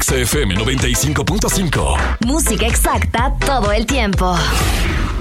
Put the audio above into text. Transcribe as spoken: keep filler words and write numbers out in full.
X F M noventa y cinco punto cinco. Música exacta todo el tiempo.